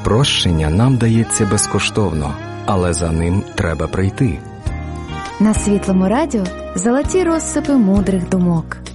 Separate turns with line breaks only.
Прощення нам дається безкоштовно, але за ним треба прийти.
На Світлому радіо золоті розсипи мудрих думок.